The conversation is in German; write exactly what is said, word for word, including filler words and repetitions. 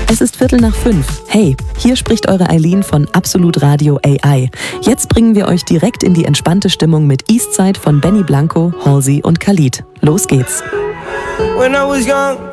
Es ist Viertel nach fünf. Hey, hier spricht eure Eileen von Absolut Radio A I. Jetzt bringen wir euch direkt in die entspannte Stimmung mit Eastside von Benny Blanco, Halsey und Khalid. Los geht's. When I was young,